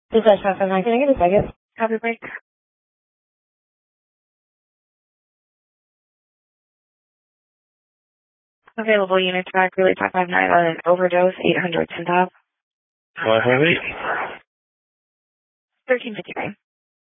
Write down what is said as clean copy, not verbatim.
Dispatch 559, can I get a second? Copy break. Available unit track, relay 559 on an overdose, 800 Centop. 558. 1353.